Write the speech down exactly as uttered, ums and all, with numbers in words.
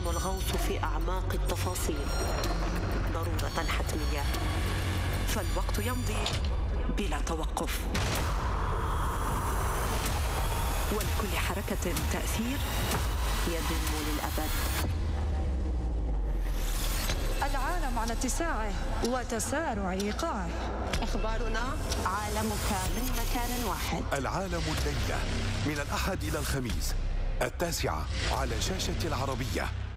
يكون الغوص في أعماق التفاصيل ضرورة حتمية، فالوقت يمضي بلا توقف، ولكل حركة تأثير يدوم للأبد. العالم على اتساعه وتسارع إيقاعه. أخبارنا عالمك من مكان واحد. العالم الليلة من الأحد إلى الخميس التاسعة على شاشة العربية.